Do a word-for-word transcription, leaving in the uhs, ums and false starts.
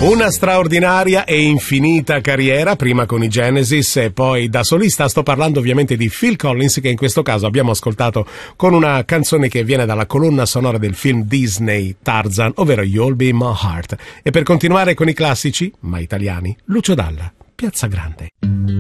Una straordinaria e infinita carriera, prima con i Genesis e poi da solista. Sto parlando ovviamente di Phil Collins, che in questo caso abbiamo ascoltato con una canzone che viene dalla colonna sonora del film Disney Tarzan, ovvero You'll Be My Heart. E per continuare con i classici, ma italiani, Lucio Dalla, Piazza Grande.